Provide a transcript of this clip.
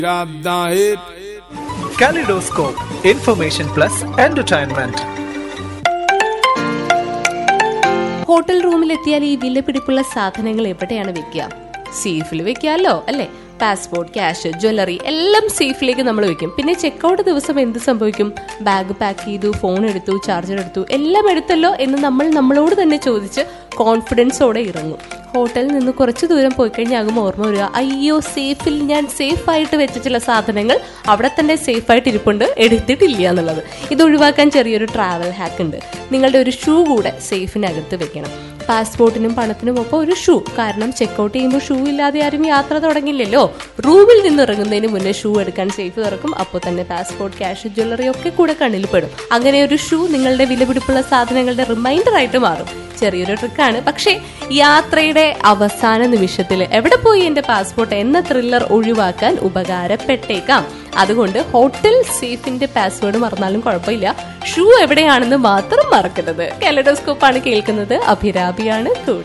Kaleidoscope, information plus entertainment. Hotel റൂമിലെത്തിയാൽ ഈ വിലപിടിപ്പുള്ള സാധനങ്ങൾ എവിടെയാണ് വെക്കുക? സേഫിൽ വെക്കാമല്ലോ അല്ലേ? പാസ്പോർട്ട്, ക്യാഷ്, ജ്വല്ലറി എല്ലാം സേഫിലേക്ക് നമ്മൾ വെക്കും. പിന്നെ ചെക്കൗട്ട് ദിവസം എന്ത് സംഭവിക്കും? ബാഗ് പാക്ക് ചെയ്തു, ഫോൺ എടുത്തു, ചാർജർ എടുത്തു, എല്ലാം എടുത്തല്ലോ എന്ന് നമ്മളോട് തന്നെ ചോദിച്ച് കോൺഫിഡൻസോടെ ഇറങ്ങും. ഹോട്ടലിൽ നിന്ന് കുറച്ച് ദൂരം പോയി കഴിഞ്ഞാകും ഓർമ്മ വരിക, അയ്യോ സേഫിൽ ഞാൻ സേഫായിട്ട് വെച്ച ചില സാധനങ്ങൾ അവിടെ തന്നെ സേഫായിട്ട് ഇരിപ്പുണ്ട്, എടുത്തിട്ടില്ല എന്നുള്ളത്. ഇത് ഒഴിവാക്കാൻ ചെറിയൊരു ട്രാവൽ ഹാക്ക് ഉണ്ട്. നിങ്ങളുടെ ഒരു ഷൂ കൂടെ സേഫിനകത്ത് വെക്കണം. പാസ്പോർട്ടിനും പണത്തിനും ഒപ്പം ഒരു ഷൂ. കാരണം ചെക്കൗട്ട് ചെയ്യുമ്പോൾ ഷൂ ഇല്ലാതെ ആരും യാത്ര തുടങ്ങില്ലല്ലോ. റൂമിൽ നിന്ന് ഇറങ്ങുന്നതിന് മുന്നേ ഷൂ എടുക്കാൻ സേഫ് തുറക്കും. അപ്പോൾ തന്നെ പാസ്പോർട്ട്, ക്യാഷ്, ജ്വല്ലറി ഒക്കെ കൂടെ കണ്ണിൽ പെടും. അങ്ങനെ ഒരു ഷൂ നിങ്ങളുടെ വിലപിടിപ്പുള്ള സാധനങ്ങളുടെ റിമൈൻഡർ ആയിട്ട് മാറും. ചെറിയൊരു ട്രിക്കാണ്, പക്ഷേ യാത്രയുടെ അവസാന നിമിഷത്തിൽ എവിടെ പോയി എന്റെ പാസ്പോർട്ട് എന്ന ത്രില്ലർ ഒഴിവാക്കാൻ ഉപകാരപ്പെട്ടേക്കാം. അതുകൊണ്ട് ഹോട്ടൽ സേഫിന്റെ പാസ്വേഡ് മറന്നാലും കുഴപ്പമില്ല, ഷൂ എവിടെയാണെന്ന് മാത്രം മറക്കരുത്. കെലഡോസ്കോപ്പ് ആണ് കേൾക്കുന്നത്. അഭിരാമിയാണ് കൂടെ.